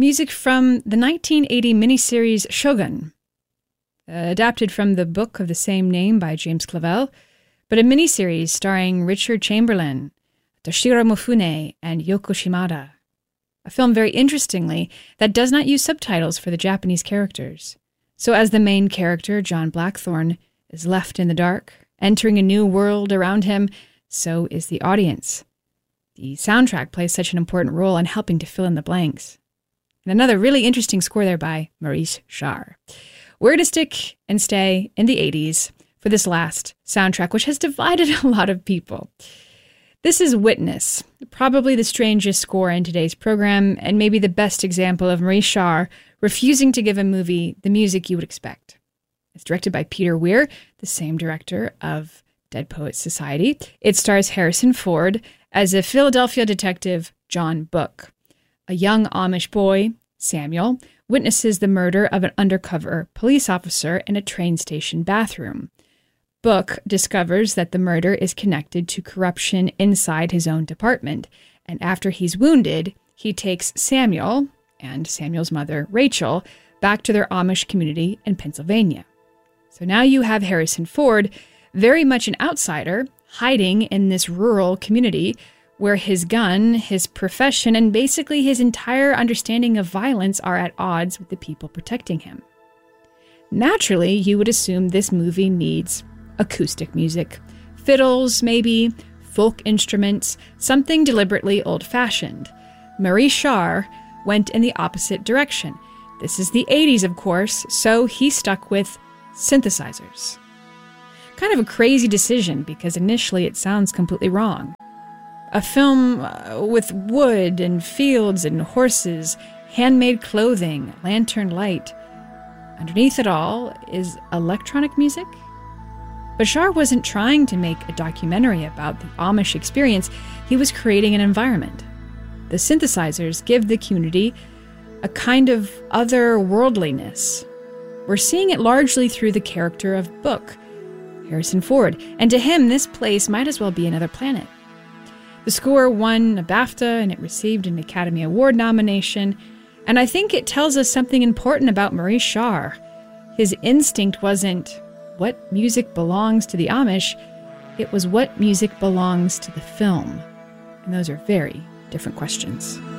music from the 1980 miniseries Shogun, adapted from the book of the same name by James Clavell, but a miniseries starring Richard Chamberlain, Toshiro Mifune, and Yoko Shimada. A film, very interestingly, that does not use subtitles for the Japanese characters. So as the main character, John Blackthorne, is left in the dark, entering a new world around him, so is the audience. The soundtrack plays such an important role in helping to fill in the blanks. And another really interesting score there by Maurice Jarre. We're to stick and stay in the 80s for this last soundtrack, which has divided a lot of people. This is Witness, probably the strangest score in today's program, and maybe the best example of Maurice Jarre refusing to give a movie the music you would expect. It's directed by Peter Weir, the same director of Dead Poets Society. It stars Harrison Ford as a Philadelphia detective, John Book. A young Amish boy, Samuel, witnesses the murder of an undercover police officer in a train station bathroom. Book discovers that the murder is connected to corruption inside his own department, and after he's wounded, he takes Samuel and Samuel's mother, Rachel, back to their Amish community in Pennsylvania. So now you have Harrison Ford, very much an outsider, hiding in this rural community where his gun, his profession, and basically his entire understanding of violence are at odds with the people protecting him. Naturally, you would assume this movie needs acoustic music. Fiddles, maybe, folk instruments, something deliberately old-fashioned. Maurice Jarre went in the opposite direction. This is the 80s, of course, so he stuck with synthesizers. Kind of a crazy decision because initially it sounds completely wrong. A film with wood and fields and horses, handmade clothing, lantern light. Underneath it all is electronic music? But Jarre wasn't trying to make a documentary about the Amish experience, he was creating an environment. The synthesizers give the community a kind of otherworldliness. We're seeing it largely through the character of Book, Harrison Ford, and to him this place might as well be another planet. The score won a BAFTA and it received an Academy Award nomination, and I think it tells us something important about Maurice Jarre. His instinct wasn't what music belongs to the Amish, it was what music belongs to the film. And those are very different questions.